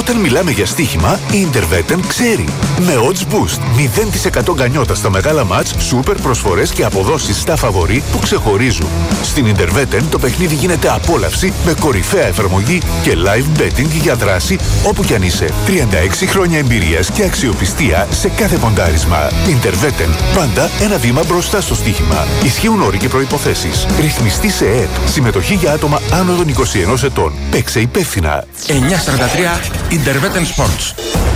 Όταν μιλάμε για στοίχημα, η Interveten ξέρει. Με odds boost, 0% γκανιότα στα μεγάλα μάτς, σούπερ προσφορές και αποδόσεις στα φαβορί που ξεχωρίζουν. Στην Interveten το παιχνίδι γίνεται απόλαυση με κορυφαία εφαρμογή και live betting για δράση όπου κι αν είσαι. 36 χρόνια εμπειρίας και αξιοπιστία σε κάθε ποντάρισμα. Interveten, πάντα ένα βήμα μπροστά στο στοίχημα. Ισχύουν όροι και προϋποθέσεις. Ρυθμιστή σε ΕΕΠ. Συμμετοχή για άτομα άνω των 21 ετών. Παίξε υπεύθυνα. 943 Interveten Sports.